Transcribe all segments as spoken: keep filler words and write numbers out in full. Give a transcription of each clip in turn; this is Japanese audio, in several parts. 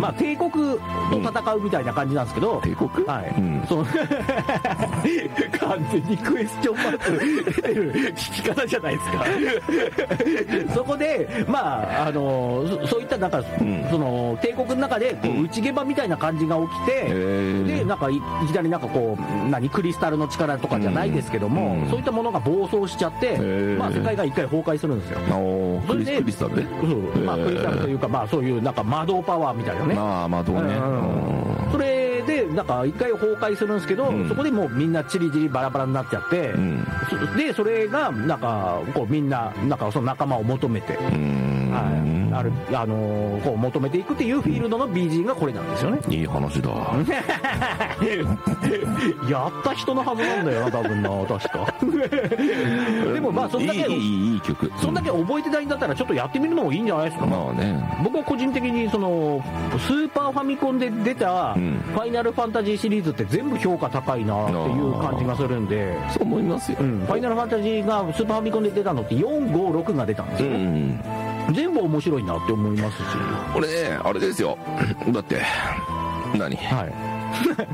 まあ帝国と戦うみたいな感じなんですけど、 帝国、 はい、 うん、 その完全にクエスチョンマーク出てる聞き方じゃないですかそこでまああのそ, そういったなんか、うん、その帝国の中でこう内ゲバみたいな感じが起きて、うん、でなんか い, いきなりなんかこう何クリスタルの力とかじゃないですけども、うん、そういったものが暴走しちゃって、まあ世界が一回崩壊するんですよ。それでクリスタルね、 そう、まあクリスタルというかまあそういうなんか魔導パワーみたいなね。 まあ魔導ね。 うん、それでなんか一回崩壊するんですけど、うん、そこでもうみんなチリチリバラバラになっちゃって、うん、でそれがなんかこうみんななんかその仲間を求めて、うん、はい、あるあのー、こう求めていくっていうフィールドの ビージー がこれなんですよね。 いい話だ。 やった人のはずなんだよな多分な確か。でもまあそんだけいいいい曲、 そんだけ覚えてないんだったらちょっとやってみるのもいいんじゃないですか。 まあね。 僕は個人的にそのスーパーファミコンで出たファイナルファンタジーシリーズって全部評価高いなっていう感じがするんで、 そう思いますよ、うん、 ファイナルファンタジーがスーパーファミコンで出たのってよんごろくが出たんですよね、うん、全部面白いなって思いますし、 俺ねあれですよだって何、はい、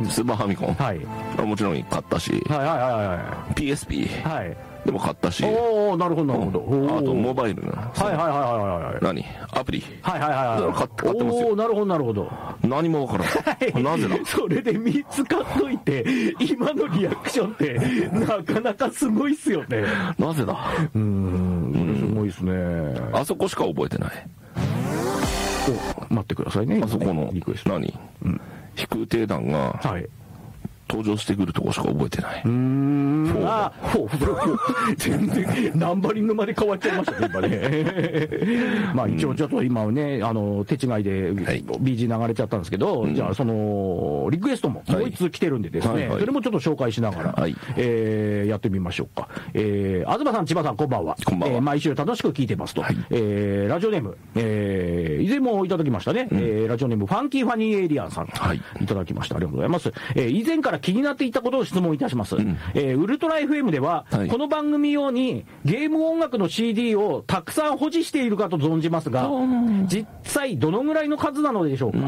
スーパーファミコン、はい、もちろん買ったし、はいはいはいはい、ピーエスピー、はい、でも買ったし、 おおなるほどなるほど、 うん、あとモバイルの、 はいはいはいはいはい、 何アプリ、 はいはいはいはい、 買って買ってますよ。 おおなるほどなるほど、 何もわからない、はい、なぜだ。それでみっつ買っといて今のリアクションってなかなかすごいっすよね。 なぜだ。 うーん、すごいっすね。 あそこしか覚えてない。 お待ってくださいね。 あそこの何、うん、飛空艇団が、はい、登場してくるとこしか覚えてない。 うーん、ああ、ほう、全然ナンバリングまで変わっちゃいましたね今ね。まあ一応ちょっと今ね、あの手違いで ビージー 流れちゃったんですけど、はい、じゃあそのリクエストももう一通来てるんでですね、はいはいはい、それもちょっと紹介しながら、はい、えー、やってみましょうか。えー、東さん、千葉さん、こんばんは。 こんばんは。 えー、毎週楽しく聞いてますと、はい、えー、ラジオネーム、えー、以前もいただきましたね、うん、えー、ラジオネームファンキーファニーエイリアンさん、はい、いただきました。ありがとうございます。えー、以前から気になっていたことを質問いたします、うん、えー、ウルトラ エフエム では、はい、この番組用にゲーム音楽の シーディー をたくさん保持しているかと存じますが、実際どのぐらいの数なのでしょうか。うん、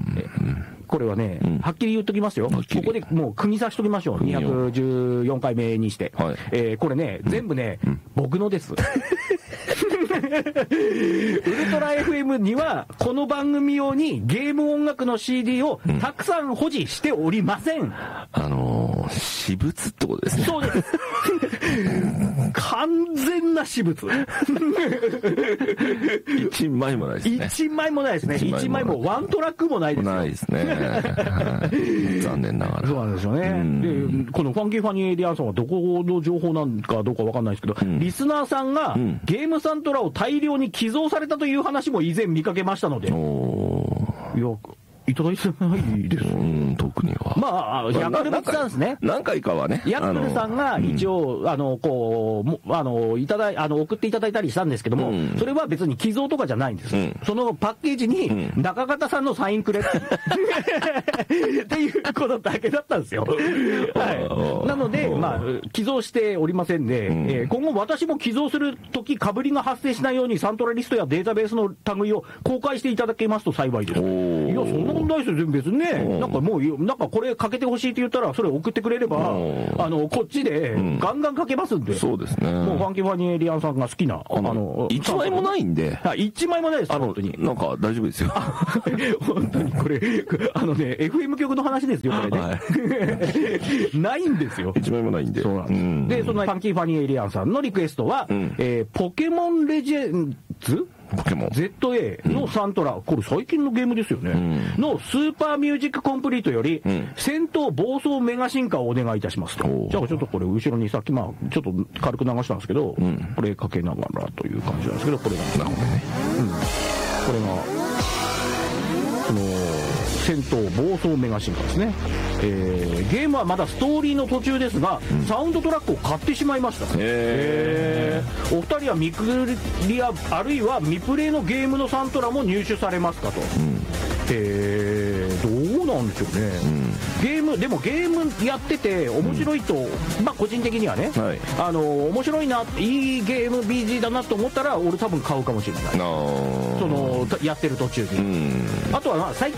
えこれはね、うん、はっきり言っときますよ。ここでもう釘刺しときましょう。にひゃくじゅうよんかいめにして、はい、えー、これね、うん、全部ね、うん、僕のです。ウルトラ エフエム にはこの番組用にゲーム音楽の シーディー をたくさん保持しておりません、うん、 あのー、私物ってことですね。 そうです。完全な私物。 一枚もないですね。 一枚もないですね。一枚もワントラックもないですよ。 ないですね。残念ながら。 そうなんですよね。で、このファンキーファニーエイリアンさんはどこの情報なんかどうかわかんないですけど、うん、リスナーさんがゲームサントラを大量に寄贈されたという話も以前見かけましたので。おいや、いただいてないです。 うん、特には。 まあ、ヤクルトさんですね。 何回かはね。 ヤクルさんが一応、あの、こう、あの、いただい、あの、送っていただいたりしたんですけども、うん、それは別に寄贈とかじゃないんです。うん、そのパッケージに、中方さんのサインくれっていうことだけだったんですよ。はい。なので、まあ、寄贈しておりませんで、うん、えー、今後私も寄贈するとき、被りが発生しないようにサントラリストやデータベースの類を公開していただけますと幸いです。いや、そんな問題ですよ、別にね。なんかもう、なんかこれかけてほしいって言ったら、それ送ってくれれば、あの、こっちでガンガンかけますんで。 そうですね。 もうファンキーファニーエイリアンさんが好きな、 あの、一枚もないんで。 一枚もないです、本当に。 なんか大丈夫ですよ。 本当にこれ、あのね、エフエム 局の話ですよ、これね。はい、ないんですよ。 一枚もないんで。 そうなんです。うん、で、そのファンキーファニーエイリアンさんのリクエストは、うん、えー、ポケモンレジェンズポケモンゼットエー のサントラ、うん、これ最近のゲームですよね、うん、のスーパーミュージックコンプリートより、うん、戦闘暴走メガ進化をお願いいたしますと。じゃあちょっとこれ後ろにさっきまあちょっと軽く流したんですけど、うん、これかけながらという感じなんですけど、これがなるほどね、うん、これがその戦闘暴走メガ進化ですね。えー、ゲームはまだストーリーの途中ですが、うん、サウンドトラックを買ってしまいました。へー。お二人はミクリアあるいは未プレイのゲームのサントラも入手されますかと、うん、えー、どうなんでしょうね、うん、ゲームでもゲームやってて面白いと、うん、まあ個人的にはね、はい、あの面白いないいゲーム ビージー だなと思ったら俺多分買うかもしれない、そのやってる途中に、うん、あとはまあ最